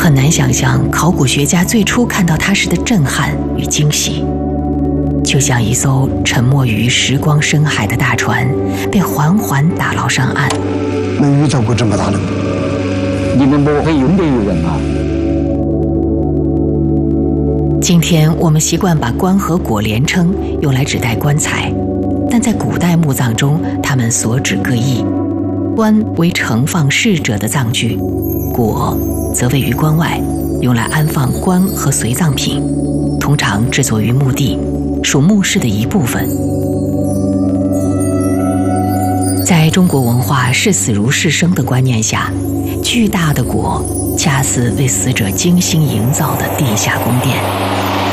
很难想象考古学家最初看到它时的震撼与惊喜，就像一艘沉没于时光深海的大船被缓缓打捞上岸。 没遇到过这么大的， 你们不会用这一人啊？ 今天我们习惯把棺和椁连称，用来指代棺材，但在古代墓葬中，它们所指各异。棺为盛放逝者的葬具，椁则位于棺外，用来安放棺和随葬品，通常制作于墓地，属墓室的一部分。在中国文化视死如视生的观念下，巨大的椁恰似为死者精心营造的地下宫殿。